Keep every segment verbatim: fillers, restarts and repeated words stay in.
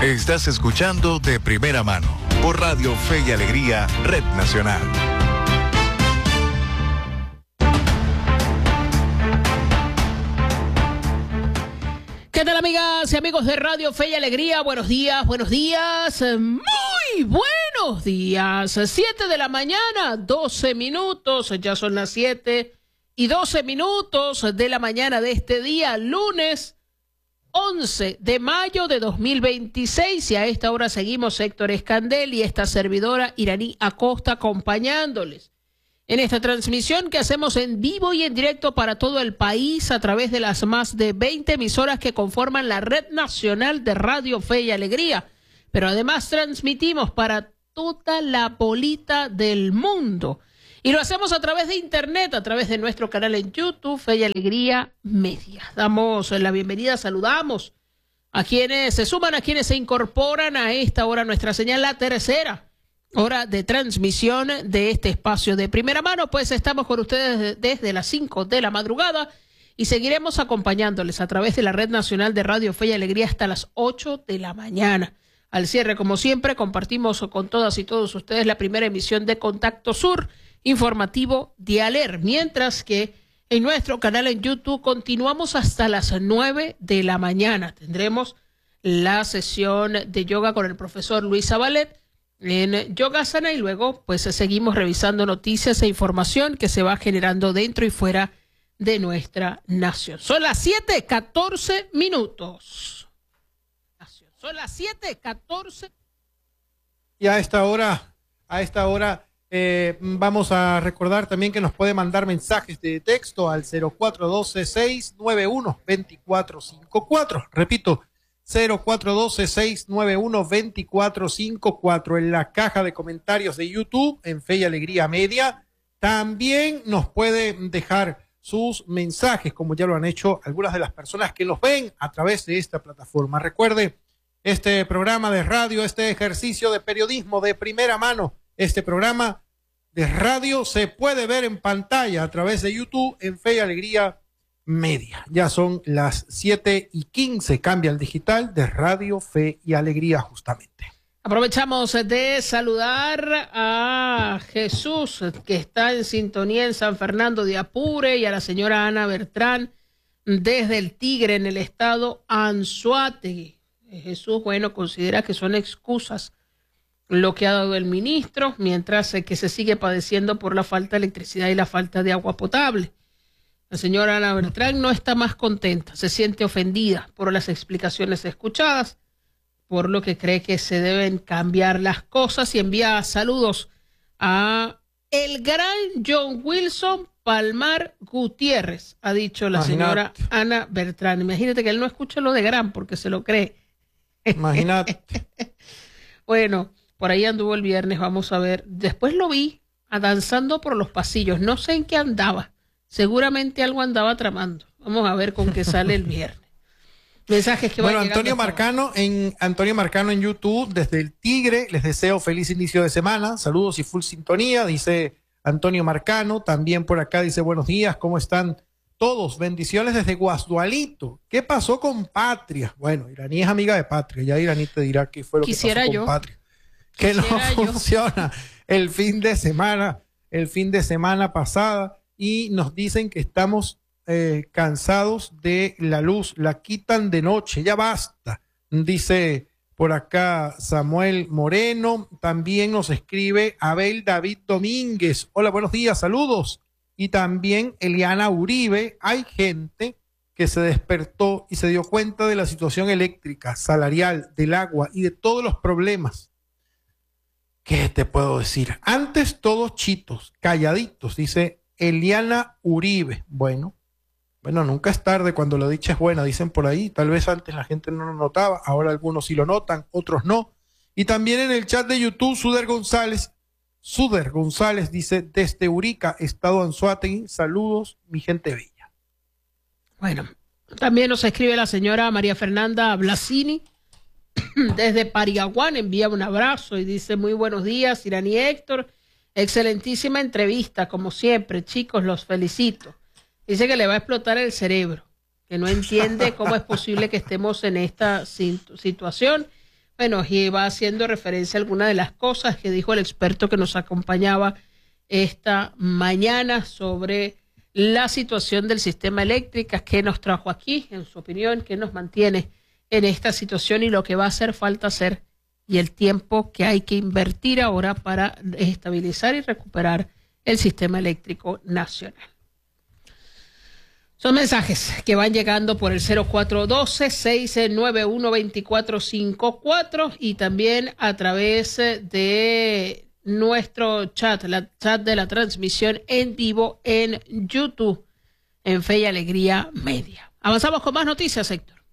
Estás escuchando De Primera Mano por Radio Fe y Alegría, Red Nacional. ¿Qué tal, amigas y amigos de Radio Fe y Alegría? Buenos días, buenos días, muy buenos días. Siete de la mañana, doce minutos, ya son las siete y doce minutos de la mañana de este día, lunes once de mayo de dos mil veintiséis, y a esta hora seguimos Héctor Escandel y esta servidora Iraní Acosta acompañándoles en esta transmisión que hacemos en vivo y en directo para todo el país a través de las más de veinte emisoras que conforman la Red Nacional de Radio Fe y Alegría. Pero además transmitimos para toda la bolita del mundo. Y lo hacemos a través de internet, a través de nuestro canal en YouTube, Fe y Alegría Media. Damos la bienvenida, saludamos a quienes se suman, a quienes se incorporan a esta hora nuestra señal, la tercera hora de transmisión de este espacio de primera mano. Pues estamos con ustedes desde las cinco de la madrugada y seguiremos acompañándoles a través de la Red Nacional de Radio Fe y Alegría hasta las ocho de la mañana. Al cierre, como siempre, compartimos con todas y todos ustedes la primera emisión de Contacto Sur, informativo Dialer, mientras que en nuestro canal en YouTube continuamos hasta las nueve de la mañana. Tendremos la sesión de yoga con el profesor Luis Zabalet en Yogasana y luego pues seguimos revisando noticias e información que se va generando dentro y fuera de nuestra nación. Son las siete catorce minutos. Son las siete catorce. Y a esta hora, a esta hora eh, vamos a recordar también que nos puede mandar mensajes de texto al cero cuatro uno dos, seis nueve uno, dos cuatro cinco cuatro. Repito, cero cuatro uno dos, seis nueve uno, dos cuatro cinco cuatro en la caja de comentarios de YouTube en Fe y Alegría Media. También nos puede dejar sus mensajes, como ya lo han hecho algunas de las personas que los ven a través de esta plataforma. Recuerde, este programa de radio, este ejercicio de periodismo de primera mano, este programa de radio se puede ver en pantalla a través de YouTube en Fe y Alegría Media. Ya son las siete y quince, cambia el digital de Radio Fe y Alegría justamente. Aprovechamos de saludar a Jesús, que está en sintonía en San Fernando de Apure, y a la señora Ana Bertrán desde el Tigre en el estado Anzoátegui. Jesús, bueno, considera que son excusas lo que ha dado el ministro, mientras que se sigue padeciendo por la falta de electricidad y la falta de agua potable. La señora Ana Bertrán no está más contenta, se siente ofendida por las explicaciones escuchadas, por lo que cree que se deben cambiar las cosas, y envía saludos a el gran John Wilson Palmar Gutiérrez, ha dicho la Imagínate. señora Ana Bertrán. Imagínate que él no escucha lo de gran porque se lo cree. Imagínate. Bueno, por ahí anduvo el viernes, vamos a ver. Después lo vi a danzando por los pasillos, no sé en qué andaba. Seguramente algo andaba tramando. Vamos a ver con qué sale el viernes. Mensajes que bueno, van Antonio Marcano en Antonio Marcano en YouTube desde el Tigre, les deseo feliz inicio de semana, saludos y full sintonía, dice Antonio Marcano. También por acá dice buenos días, ¿cómo están todos? Bendiciones desde Guasdualito. ¿Qué pasó con Patria? Bueno, Iraní es amiga de Patria, ya Iraní te dirá qué fue lo Quisiera que pasó yo. con Patria. Que no yo. funciona el fin de semana, el fin de semana pasada, y nos dicen que estamos eh, cansados de la luz, la quitan de noche, ya basta, dice por acá Samuel Moreno. También nos escribe Abel David Domínguez, hola, buenos días, saludos. Y también Eliana Uribe, hay gente que se despertó y se dio cuenta de la situación eléctrica, salarial, del agua y de todos los problemas. ¿Qué te puedo decir? Antes todos chitos, calladitos, dice Eliana Uribe. Bueno, bueno, nunca es tarde cuando la dicha es buena, dicen por ahí. Tal vez antes la gente no lo notaba, ahora algunos sí lo notan, otros no. Y también en el chat de YouTube, Suder González, Suder González dice, desde Urica, estado Anzoátegui, saludos, mi gente bella. Bueno, también nos escribe la señora María Fernanda Blasini, desde Pariaguán, envía un abrazo y dice, muy buenos días, Iraní Héctor, excelentísima entrevista, como siempre, chicos, los felicito. Dice que le va a explotar el cerebro, que no entiende cómo es posible que estemos en esta situación. Bueno, y va haciendo referencia a algunas de las cosas que dijo el experto que nos acompañaba esta mañana sobre la situación del sistema eléctrico, que nos trajo aquí, en su opinión, que nos mantiene en esta situación y lo que va a hacer falta hacer y el tiempo que hay que invertir ahora para estabilizar y recuperar el sistema eléctrico nacional. Son mensajes que van llegando por el cero cuatro uno dos, seis nueve uno, dos cuatro cinco cuatro y también a través de nuestro chat, la chat de la transmisión en vivo en YouTube, en Fe y Alegría Media. Avanzamos con más noticias, Héctor.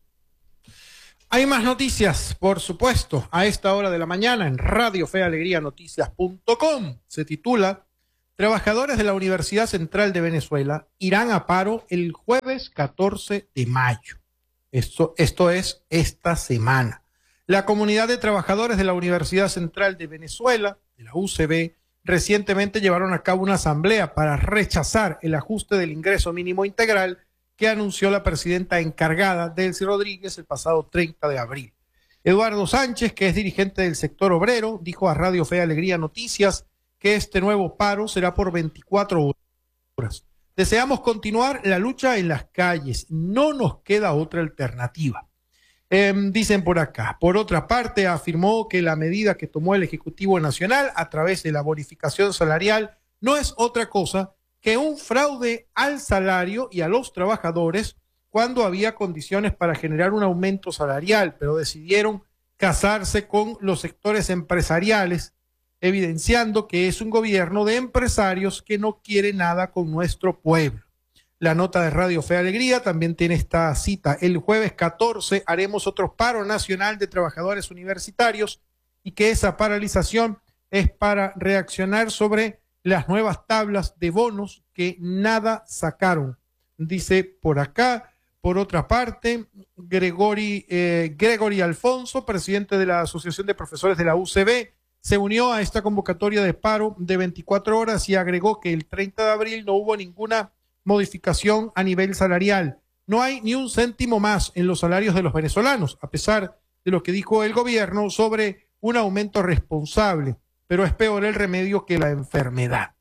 Hay más noticias, por supuesto, a esta hora de la mañana en Radio Fe y Alegría Noticias punto com. Se titula: Trabajadores de la Universidad Central de Venezuela irán a paro el jueves catorce de mayo. Esto, esto es esta semana. La comunidad de trabajadores de la Universidad Central de Venezuela, de la U C V, recientemente llevaron a cabo una asamblea para rechazar el ajuste del ingreso mínimo integral que anunció la presidenta encargada, Delcy Rodríguez, el pasado treinta de abril. Eduardo Sánchez, que es dirigente del sector obrero, dijo a Radio Fe y Alegría Noticias que este nuevo paro será por veinticuatro horas. Deseamos continuar la lucha en las calles. No nos queda otra alternativa. Eh, dicen por acá. Por otra parte, afirmó que la medida que tomó el Ejecutivo Nacional a través de la bonificación salarial no es otra cosa que un fraude al salario y a los trabajadores cuando había condiciones para generar un aumento salarial, pero decidieron casarse con los sectores empresariales, evidenciando que es un gobierno de empresarios que no quiere nada con nuestro pueblo. La nota de Radio Fe y Alegría también tiene esta cita. El jueves catorce haremos otro paro nacional de trabajadores universitarios y que esa paralización es para reaccionar sobre las nuevas tablas de bonos que nada sacaron. Dice por acá. Por otra parte, Gregory, eh, Gregory Alfonso, presidente de la Asociación de Profesores de la U C V, se unió a esta convocatoria de paro de veinticuatro horas y agregó que el treinta de abril no hubo ninguna modificación a nivel salarial. No hay ni un céntimo más en los salarios de los venezolanos, a pesar de lo que dijo el gobierno sobre un aumento responsable, pero es peor el remedio que la enfermedad.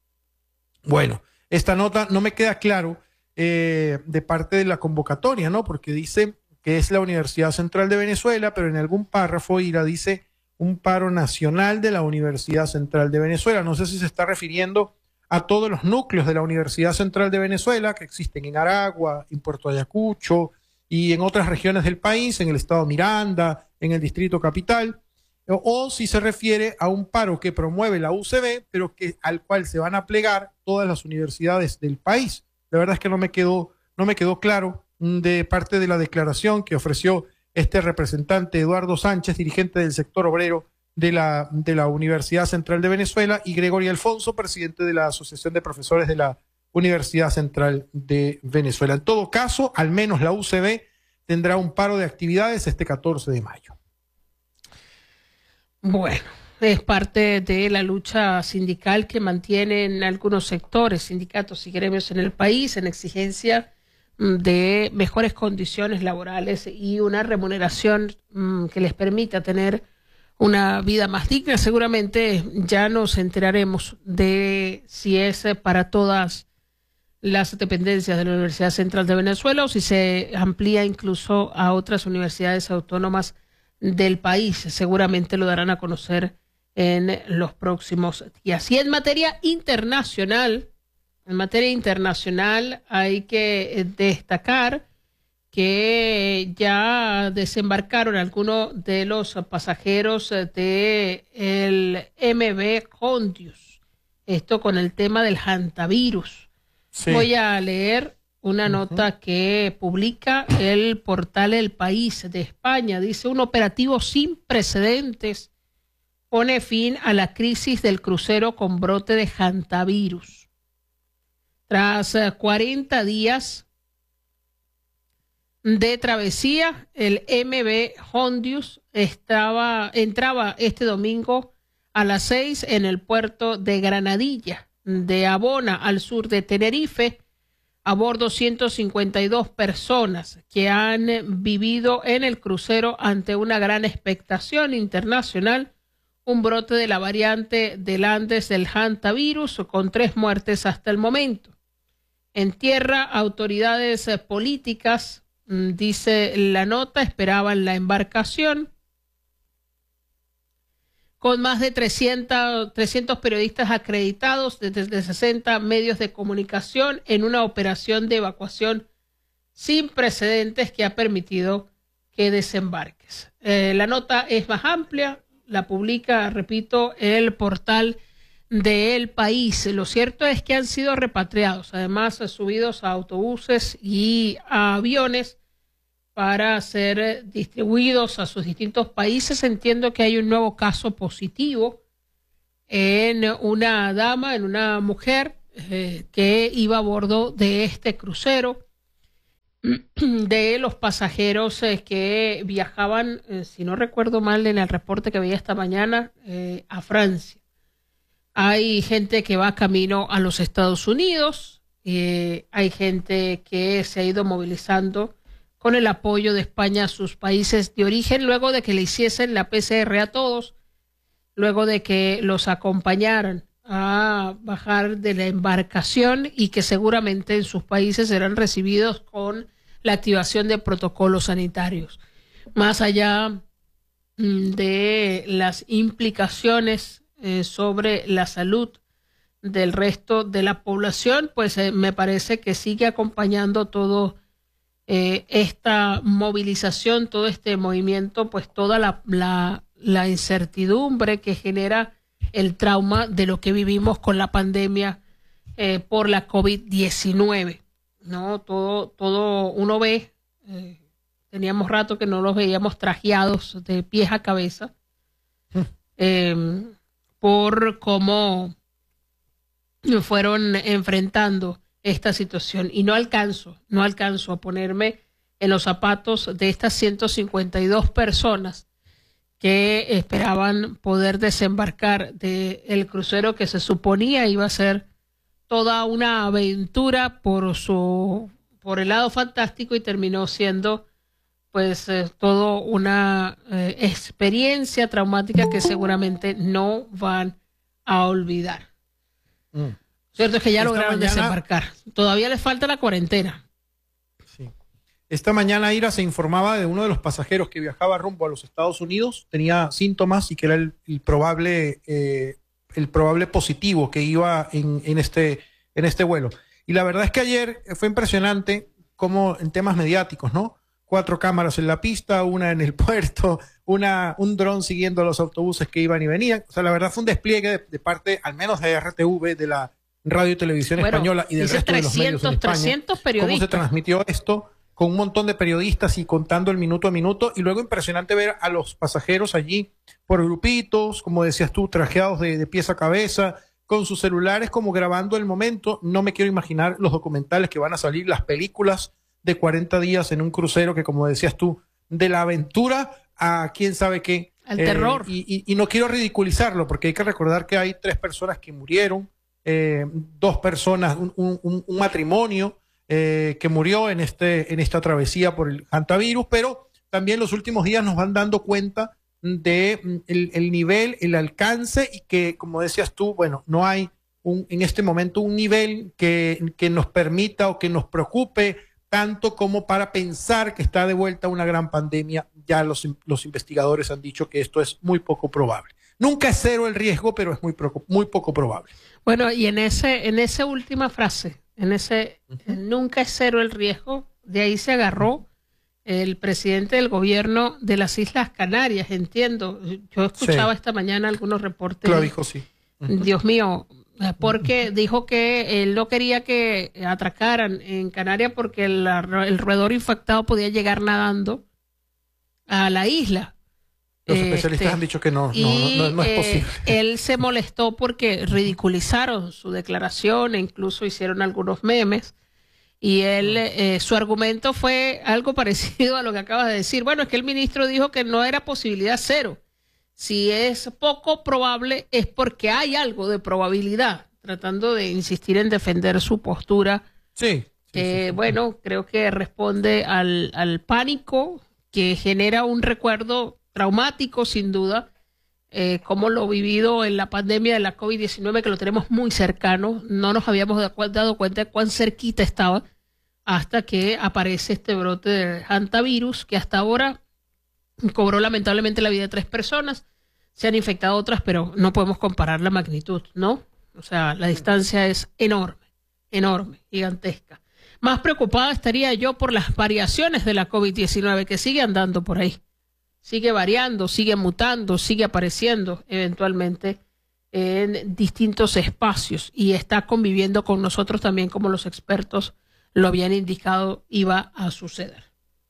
Bueno, esta nota no me queda claro eh, de parte de la convocatoria, ¿no? Porque dice que es la Universidad Central de Venezuela, pero en algún párrafo Ira dice un paro nacional de la Universidad Central de Venezuela. No sé si se está refiriendo a todos los núcleos de la Universidad Central de Venezuela que existen en Aragua, en Puerto Ayacucho y en otras regiones del país, en el estado Miranda, en el distrito capital, o, o si se refiere a un paro que promueve la U C V, pero que al cual se van a plegar todas las universidades del país. La verdad es que no me quedó, no me quedó claro de parte de la declaración que ofreció este representante Eduardo Sánchez, dirigente del sector obrero de la, de la Universidad Central de Venezuela, y Gregorio Alfonso, presidente de la Asociación de Profesores de la Universidad Central de Venezuela. En todo caso, al menos la U C V tendrá un paro de actividades este catorce de mayo. Bueno, es parte de la lucha sindical que mantienen algunos sectores, sindicatos y gremios en el país, en exigencia de mejores condiciones laborales y una remuneración mmm, que les permita tener una vida más digna. Seguramente ya nos enteraremos de si es para todas las dependencias de la Universidad Central de Venezuela o si se amplía incluso a otras universidades autónomas del país. Seguramente lo darán a conocer en los próximos días. Y en materia internacional, en materia internacional hay que destacar que ya desembarcaron algunos de los pasajeros de el M V Hondius. Esto con el tema del hantavirus. Sí. Voy a leer una uh-huh. nota que publica el portal El País de España. Dice: un operativo sin precedentes pone fin a la crisis del crucero con brote de hantavirus. Tras cuarenta días de travesía, el M V Hondius estaba, entraba este domingo a las seis en el puerto de Granadilla, de Abona, al sur de Tenerife, a bordo ciento cincuenta y dos personas que han vivido en el crucero ante una gran expectación internacional, un brote de la variante del Andes del hantavirus con tres muertes hasta el momento. En tierra, autoridades políticas, dice la nota, esperaban la embarcación con más de trescientos, trescientos periodistas acreditados desde sesenta medios de comunicación en una operación de evacuación sin precedentes que ha permitido que desembarques. Eh, la nota es más amplia, la publica, repito, el portal de El País. Lo cierto es que han sido repatriados, además subidos a autobuses y a aviones para ser distribuidos a sus distintos países. Entiendo que hay un nuevo caso positivo en una dama, en una mujer eh, que iba a bordo de este crucero, de los pasajeros eh, que viajaban, eh, si no recuerdo mal en el reporte que veía esta mañana, eh, a Francia. Hay gente que va camino a los Estados Unidos, eh, hay gente que se ha ido movilizando con el apoyo de España a sus países de origen, luego de que le hiciesen la P C R a todos, luego de que los acompañaran a bajar de la embarcación y que seguramente en sus países serán recibidos con la activación de protocolos sanitarios. Más allá de las implicaciones eh, sobre la salud del resto de la población, pues eh, me parece que sigue acompañando todo eh, esta movilización, todo este movimiento, pues toda la, la, la incertidumbre que genera el trauma de lo que vivimos con la pandemia eh, por la COVID diecinueve, ¿no? Todo, todo uno ve, eh, teníamos rato que no los veíamos trajeados de pies a cabeza, eh, por cómo fueron enfrentando esta situación. Y no alcanzo, no alcanzo a ponerme en los zapatos de estas ciento cincuenta y dos personas que esperaban poder desembarcar del crucero que se suponía iba a ser toda una aventura por su por el lado fantástico, y terminó siendo pues eh, todo una eh, experiencia traumática que seguramente no van a olvidar. Mm. Cierto es que ya Esta lograron mañana, desembarcar. Todavía les falta la cuarentena. Sí. Esta mañana, Ira, se informaba de uno de los pasajeros que viajaba rumbo a los Estados Unidos, tenía síntomas y que era el, el probable eh, el probable positivo que iba en, en este en este vuelo. Y la verdad es que ayer fue impresionante como en temas mediáticos, ¿no? Cuatro cámaras en la pista, una en el puerto, una un dron siguiendo los autobuses que iban y venían. O sea, la verdad fue un despliegue de, de parte, al menos de R T V, de la Radio y Televisión bueno, Española y del resto trescientos, de los medios en España. trescientos periodistas. Cómo se transmitió esto con un montón de periodistas y contando el minuto a minuto. Y luego impresionante ver a los pasajeros allí por grupitos, como decías tú, trajeados de, de pies a cabeza, con sus celulares como grabando el momento. No me quiero imaginar los documentales que van a salir, las películas de cuarenta días en un crucero que, como decías tú, de la aventura a quién sabe qué. Al eh, terror. Y, y, y no quiero ridiculizarlo, porque hay que recordar que hay tres personas que murieron, eh, dos personas, un, un, un matrimonio eh, que murió en, este, en esta travesía por el hantavirus, pero también los últimos días nos van dando cuenta de el, el nivel, el alcance, y que, como decías tú, bueno, no hay un, en este momento un nivel que, que nos permita o que nos preocupe tanto como para pensar que está de vuelta una gran pandemia. Ya los, los investigadores han dicho que esto es muy poco probable. Nunca es cero el riesgo, pero es muy, muy poco probable. Bueno, y en ese, en esa última frase, en ese uh-huh. nunca es cero el riesgo, de ahí se agarró el presidente del gobierno de las Islas Canarias, entiendo. Yo escuchaba sí. esta mañana algunos reportes. Lo dijo, sí. Uh-huh. Dios mío, porque dijo que él no quería que atracaran en Canarias porque el, el roedor infectado podía llegar nadando a la isla. Los especialistas este, han dicho que no, y, no, no, no es eh, posible. Él se molestó porque ridiculizaron su declaración e incluso hicieron algunos memes. Y él, eh, su argumento fue algo parecido a lo que acabas de decir. Bueno, es que el ministro dijo que no era posibilidad cero. Si es poco probable es porque hay algo de probabilidad, tratando de insistir en defender su postura sí, que sí, sí. bueno, creo que responde al, al pánico que genera un recuerdo traumático, sin duda, eh, como lo vivido en la pandemia de la COVID diecinueve, que lo tenemos muy cercano. No nos habíamos dado cuenta de cuán cerquita estaba hasta que aparece este brote de hantavirus, que hasta ahora cobró lamentablemente la vida de tres personas. Se han infectado otras, pero no podemos comparar la magnitud, ¿no? O sea, la distancia es enorme, enorme, gigantesca. Más preocupada estaría yo por las variaciones de la COVID diecinueve que sigue andando por ahí. Sigue variando, sigue mutando, sigue apareciendo eventualmente en distintos espacios y está conviviendo con nosotros también, como los expertos lo habían indicado iba a suceder.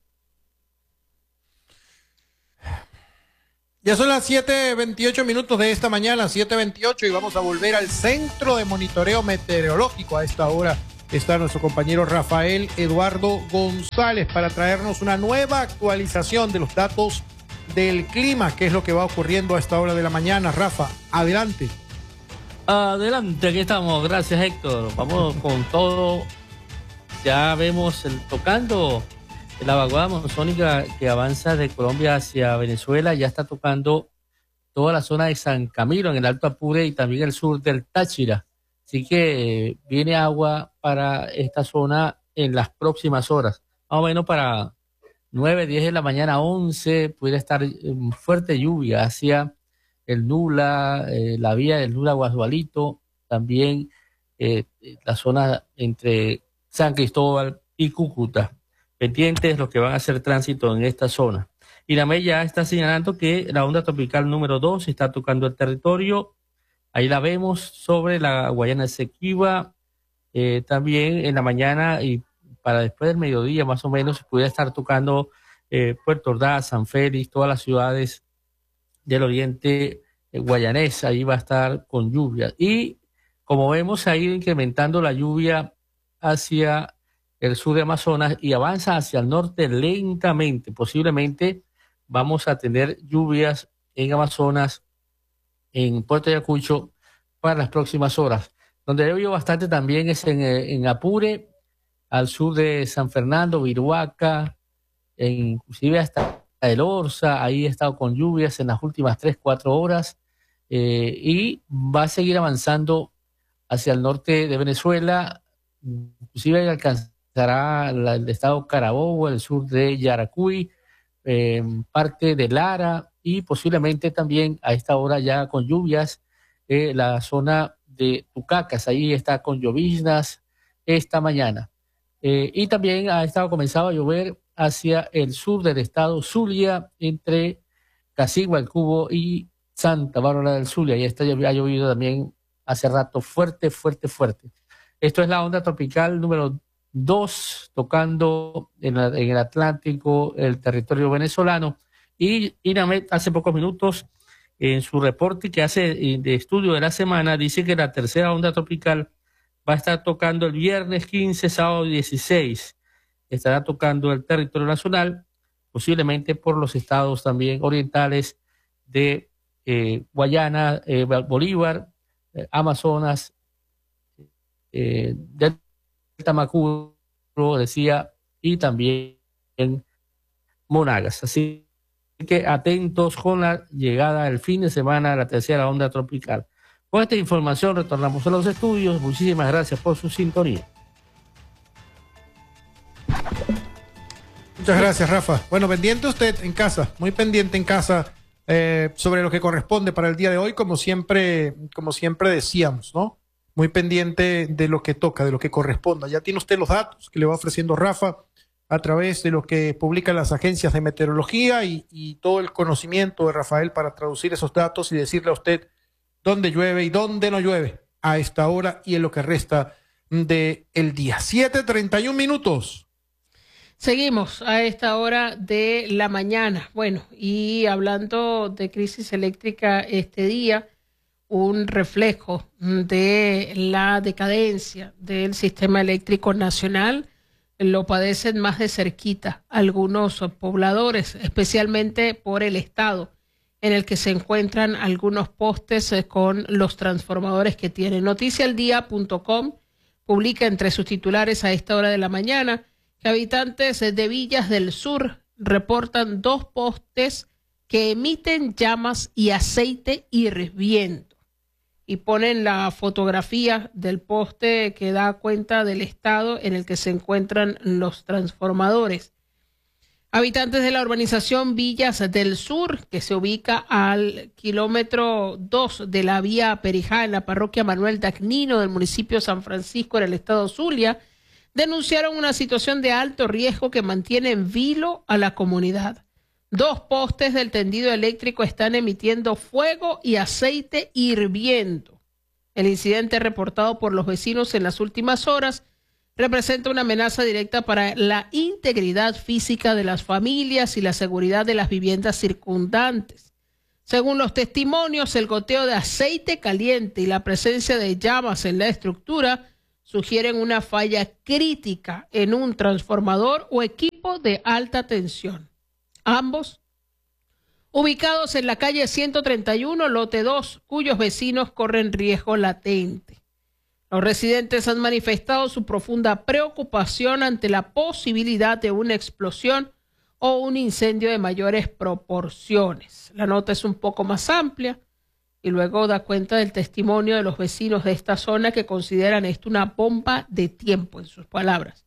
Ya son las siete veintiocho minutos de esta mañana, siete veintiocho, y vamos a volver al centro de monitoreo meteorológico. A esta hora está nuestro compañero Rafael Eduardo González para traernos una nueva actualización de los datos del clima, qué es lo que va ocurriendo a esta hora de la mañana. Rafa, adelante. Adelante, aquí estamos. Gracias, Héctor. Vamos con todo. Ya vemos el, tocando la vaguada monzónica que avanza de Colombia hacia Venezuela. Ya está tocando toda la zona de San Camilo, en el Alto Apure, y también el sur del Táchira. Así que eh, viene agua para esta zona en las próximas horas. Más o menos para nueve, diez de la mañana, once, puede estar eh, fuerte lluvia hacia el Nula, eh, la vía del Nula Guasualito, también eh, la zona entre San Cristóbal y Cúcuta. Pendientes los que van a hacer tránsito en esta zona. INAMED ya está señalando que la onda tropical número dos está tocando el territorio. Ahí la vemos sobre la Guayana Esequiba, eh, también en la mañana y para después del mediodía más o menos se puede estar tocando eh, Puerto Ordaz, San Félix, todas las ciudades del oriente eh, guayanés. Ahí va a estar con lluvia. Y como vemos, ha ido incrementando la lluvia hacia el sur de Amazonas y avanza hacia el norte lentamente. Posiblemente vamos a tener lluvias en Amazonas, en Puerto Ayacucho, para las próximas horas. Donde ha llovido bastante también es en, en Apure, al sur de San Fernando, Viruaca, e inclusive hasta el Orza. Ahí ha estado con lluvias en las últimas tres, cuatro horas, eh, y va a seguir avanzando hacia el norte de Venezuela, inclusive alcanzará la, el estado Carabobo, el sur de Yaracuy, eh, parte de Lara, y posiblemente también a esta hora ya con lluvias eh, la zona de Tucacas. Ahí está con lloviznas esta mañana. Eh, y también ha estado comenzado a llover hacia el sur del estado Zulia, entre Casigua, El Cubo y Santa Bárbara del Zulia. Y está, ha llovido también hace rato fuerte, fuerte, fuerte. Esto es la onda tropical número dos, tocando en, la, en el Atlántico, el territorio venezolano. Y INAMED hace pocos minutos, en su reporte que hace de estudio de la semana, dice que la tercera onda tropical va a estar tocando el viernes quince, sábado dieciséis. Estará tocando el territorio nacional, posiblemente por los estados también orientales de eh, Guayana, eh, Bolívar, eh, Amazonas, eh, Delta Macuro, decía, y también en Monagas. Así que atentos con la llegada del fin de semana de la tercera onda tropical. Con esta información retornamos a los estudios. Muchísimas gracias por su sintonía. Muchas gracias, Rafa. Bueno, pendiente usted en casa, muy pendiente en casa eh, sobre lo que corresponde para el día de hoy, como siempre, como siempre decíamos, ¿no? Muy pendiente de lo que toca, de lo que corresponda. Ya tiene usted los datos que le va ofreciendo Rafa a través de lo que publican las agencias de meteorología y, y todo el conocimiento de Rafael para traducir esos datos y decirle a usted dónde llueve y dónde no llueve a esta hora y en lo que resta del día. siete treinta y un minutos. Seguimos a esta hora de la mañana. Bueno, y hablando de crisis eléctrica este día, un reflejo de la decadencia del sistema eléctrico nacional, lo padecen más de cerquita algunos pobladores, especialmente por el estado en el que se encuentran algunos postes con los transformadores que tienen. Noticialdía punto com publica entre sus titulares a esta hora de la mañana que habitantes de Villas del Sur reportan dos postes que emiten llamas y aceite hirviendo. Y ponen la fotografía del poste que da cuenta del estado en el que se encuentran los transformadores. Habitantes de la urbanización Villas del Sur, que se ubica al kilómetro dos de la vía Perijá en la parroquia Manuel Dagnino del municipio San Francisco en el estado Zulia, denunciaron una situación de alto riesgo que mantiene en vilo a la comunidad. Dos postes del tendido eléctrico están emitiendo fuego y aceite hirviendo. El incidente reportado por los vecinos en las últimas horas representa una amenaza directa para la integridad física de las familias y la seguridad de las viviendas circundantes. Según los testimonios, el goteo de aceite caliente y la presencia de llamas en la estructura sugieren una falla crítica en un transformador o equipo de alta tensión. Ambos ubicados en la calle ciento treinta y uno, lote dos, cuyos vecinos corren riesgo latente. Los residentes han manifestado su profunda preocupación ante la posibilidad de una explosión o un incendio de mayores proporciones. La nota es un poco más amplia y luego da cuenta del testimonio de los vecinos de esta zona que consideran esto una bomba de tiempo, en sus palabras.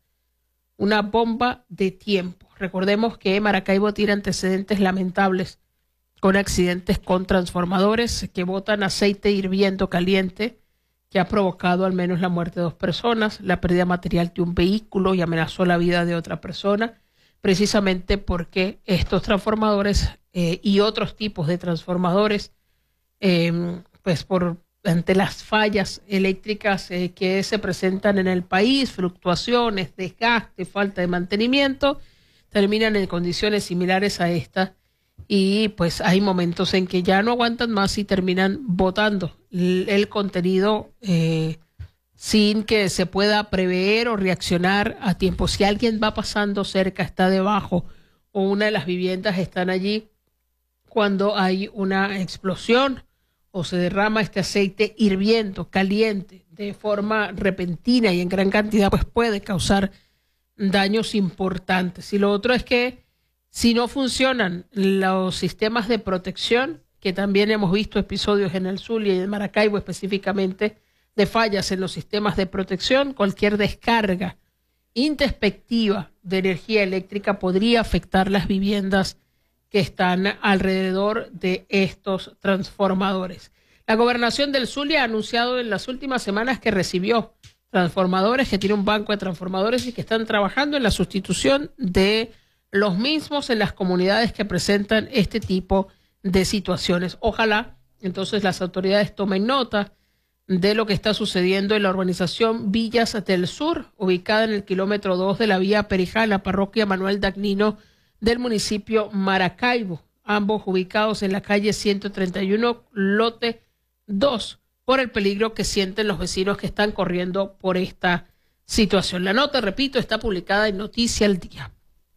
Una bomba de tiempo. Recordemos que Maracaibo tiene antecedentes lamentables con accidentes con transformadores que botan aceite hirviendo caliente, que ha provocado al menos la muerte de dos personas, la pérdida material de un vehículo y amenazó la vida de otra persona, precisamente porque estos transformadores eh, y otros tipos de transformadores, eh, pues por ante las fallas eléctricas eh, que se presentan en el país, fluctuaciones, desgaste, falta de mantenimiento, terminan en condiciones similares a esta y pues hay momentos en que ya no aguantan más y terminan botando el, el contenido eh, sin que se pueda prever o reaccionar a tiempo. Si alguien va pasando cerca, está debajo o una de las viviendas están allí cuando hay una explosión o se derrama este aceite hirviendo, caliente, de forma repentina y en gran cantidad, pues puede causar daños importantes. Y lo otro es que si no funcionan los sistemas de protección, que también hemos visto episodios en el Zulia y en Maracaibo específicamente, de fallas en los sistemas de protección, cualquier descarga introspectiva de energía eléctrica podría afectar las viviendas que están alrededor de estos transformadores. La gobernación del Zulia ha anunciado en las últimas semanas que recibió transformadores, que tiene un banco de transformadores y que están trabajando en la sustitución de los mismos en las comunidades que presentan este tipo de situaciones. Ojalá entonces las autoridades tomen nota de lo que está sucediendo en la urbanización Villas del Sur, ubicada en el kilómetro dos de la vía Perijá, en la parroquia Manuel Dagnino del municipio Maracaibo, ambos ubicados en la calle ciento treinta y uno, lote dos, por el peligro que sienten los vecinos que están corriendo por esta situación. La nota, repito, está publicada en Noticia al Día.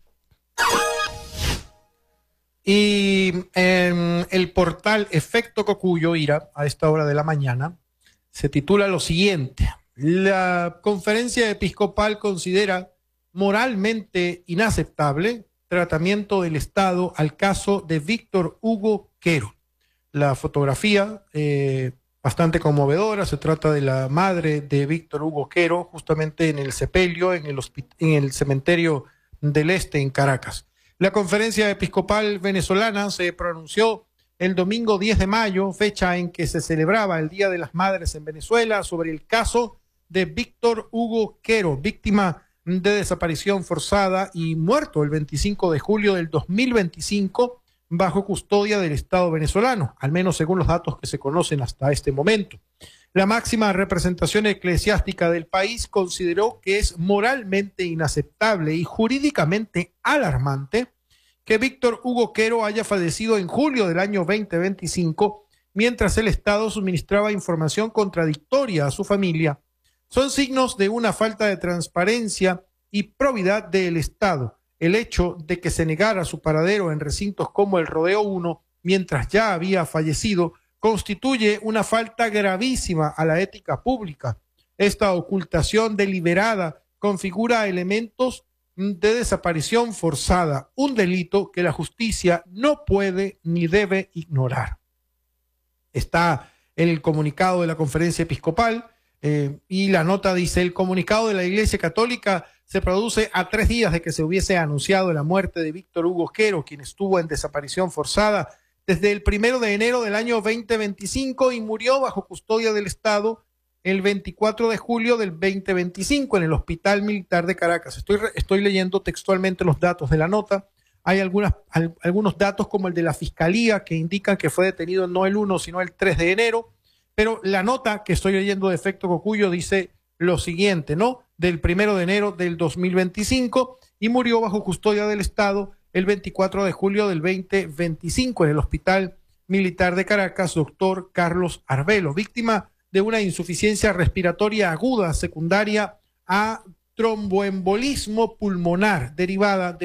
Y en el portal Efecto Cocuyo, Ira, a esta hora de la mañana, se titula lo siguiente: la conferencia episcopal considera moralmente inaceptable tratamiento del Estado al caso de Víctor Hugo Quero. La fotografía, eh, bastante conmovedora, se trata de la madre de Víctor Hugo Quero, justamente en el sepelio, en el, en el cementerio del Este, en Caracas. La conferencia episcopal venezolana se pronunció el domingo diez de mayo, fecha en que se celebraba el Día de las Madres en Venezuela, sobre el caso de Víctor Hugo Quero, víctima de desaparición forzada y muerto el veinticinco de julio del dos mil veinticinco bajo custodia del Estado venezolano, al menos según los datos que se conocen hasta este momento. La máxima representación eclesiástica del país consideró que es moralmente inaceptable y jurídicamente alarmante que Víctor Hugo Quero haya fallecido en julio del año veinte veinticinco mientras el Estado suministraba información contradictoria a su familia. Son signos de una falta de transparencia y probidad del Estado. El hecho de que se negara su paradero en recintos como el Rodeo uno, mientras ya había fallecido, constituye una falta gravísima a la ética pública. Esta ocultación deliberada configura elementos de desaparición forzada, un delito que la justicia no puede ni debe ignorar. Está el comunicado de la Conferencia Episcopal eh, y la nota dice: el comunicado de la Iglesia Católica se produce a tres días de que se hubiese anunciado la muerte de Víctor Hugo Quero, quien estuvo en desaparición forzada desde el primero de enero del año veinte veinticinco y murió bajo custodia del Estado el veinticuatro de julio del veinte veinticinco en el Hospital Militar de Caracas. Estoy, estoy leyendo textualmente los datos de la nota. Hay algunas, al, algunos datos como el de la Fiscalía que indican que fue detenido no el uno, sino el tres de enero. Pero la nota que estoy leyendo de Efecto Cocuyo dice lo siguiente, ¿no? Del primero de enero del dos mil veinticinco y murió bajo custodia del Estado el veinticuatro de julio del veinte veinticinco en el Hospital Militar de Caracas, doctor Carlos Arbelo, víctima de una insuficiencia respiratoria aguda secundaria a tromboembolismo pulmonar derivada de